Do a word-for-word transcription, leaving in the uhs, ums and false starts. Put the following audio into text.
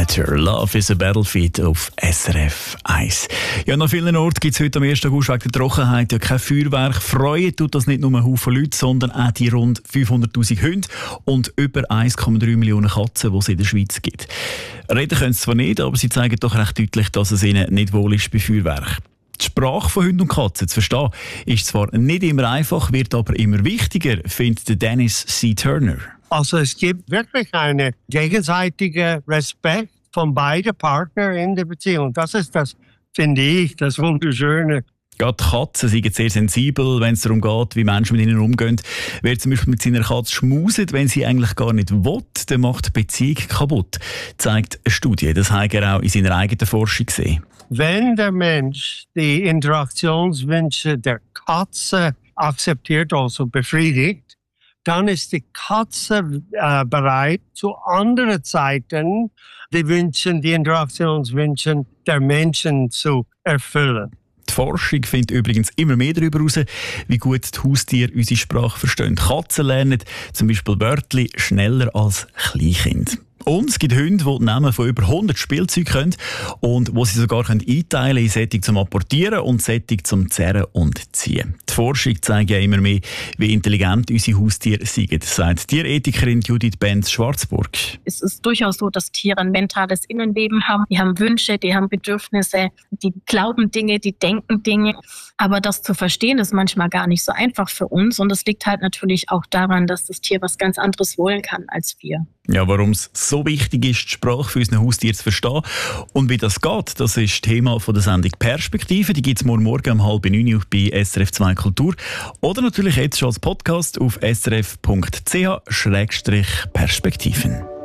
Peter, Love is a Battlefield auf S R F eins. Ja, an vielen Orten gibt es heute am ersten August wegen der Trockenheit ja kein Feuerwerk. Freuen tut das nicht nur ein Haufen Leute, sondern auch die rund fünfhunderttausend Hunde und über eins Komma drei Millionen Katzen, die es in der Schweiz gibt. Reden können sie zwar nicht, aber sie zeigen doch recht deutlich, dass es ihnen nicht wohl ist bei Feuerwerk. Die Sprache von Hunden und Katzen zu verstehen, ist zwar nicht immer einfach, wird aber immer wichtiger, findet Dennis C. Turner. Also es gibt wirklich einen gegenseitigen Respekt von beiden Partnern in der Beziehung. Das ist das, finde ich, das Wunderschöne. Gerade Katzen sind sehr sensibel, wenn es darum geht, wie Menschen mit ihnen umgehen. Wer zum Beispiel mit seiner Katze schmuset, wenn sie eigentlich gar nicht will, dann macht die Beziehung kaputt, zeigt eine Studie. Das hat er auch in seiner eigenen Forschung gesehen. Wenn der Mensch die Interaktionswünsche der Katze akzeptiert, also befriedigt, dann ist die Katze äh, bereit, zu anderen Zeiten die Wünsche, die Interaktionswünsche der Menschen zu erfüllen. Die Forschung findet übrigens immer mehr darüber heraus, wie gut die Haustiere unsere Sprache verstehen. Katzen lernen zum Beispiel Wörter schneller als Kleinkinder. Und es gibt Hunde, die die Namen von über hundert Spielzeugen können und wo sie sogar können einteilen können in Sättig zum Apportieren und Sättig zum Zerren und Ziehen. Die Forschung zeigt ja immer mehr, wie intelligent unsere Haustiere sind, sagt Tierethikerin Judith Benz-Schwarzburg. Es ist durchaus so, dass Tiere ein mentales Innenleben haben. Die haben Wünsche, die haben Bedürfnisse, die glauben Dinge, die denken Dinge. Aber das zu verstehen ist manchmal gar nicht so einfach für uns. Und das liegt halt natürlich auch daran, dass das Tier was ganz anderes wollen kann als wir. Ja, warum es so wichtig ist, die Sprache für unsere Haustiere zu verstehen und wie das geht, das ist Thema von der Sendung Perspektive. Die gibt es morgen Morgen um halb neun bei S R F zwei Kultur oder natürlich jetzt schon als Podcast auf s r f punkt c h slash perspektiven.